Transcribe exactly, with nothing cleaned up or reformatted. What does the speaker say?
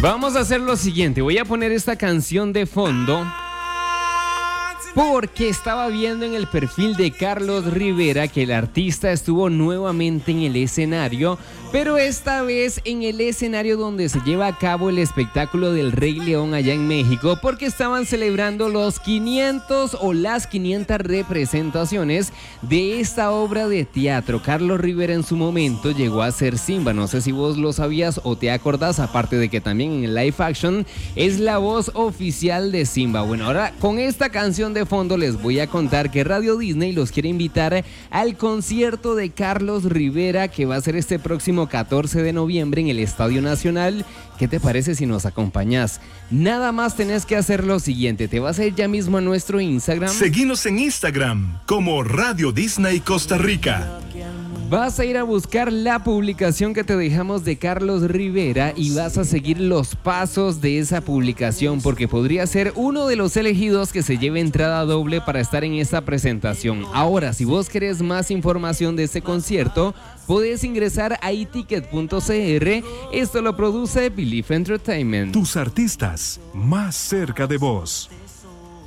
Vamos a hacer lo siguiente, voy a poner esta canción de fondo porque estaba viendo en el perfil de Carlos Rivera que el artista estuvo nuevamente en el escenario, pero esta vez en el escenario donde se lleva a cabo el espectáculo del Rey León allá en México, porque estaban celebrando los quinientos o las quinientas representaciones de esta obra de teatro. Carlos Rivera en su momento llegó a ser Simba, no sé si vos lo sabías o te acordás, aparte de que también en el live action es la voz oficial de Simba. Bueno, ahora con esta canción de fondo les voy a contar que Radio Disney los quiere invitar al concierto de Carlos Rivera que va a ser este próximo catorce de noviembre en el Estadio Nacional. ¿Qué te parece si nos acompañas? Nada más tenés que hacer lo siguiente, te vas a ir ya mismo a nuestro Instagram. Seguinos en Instagram como Radio Disney Costa Rica. Vas a ir a buscar la publicación que te dejamos de Carlos Rivera y vas a seguir los pasos de esa publicación porque podría ser uno de los elegidos que se lleve entrada doble para estar en esta presentación. Ahora, si vos querés más información de este concierto, podés ingresar a i ticket punto c r. Esto lo produce Believe Entertainment. Tus artistas más cerca de vos.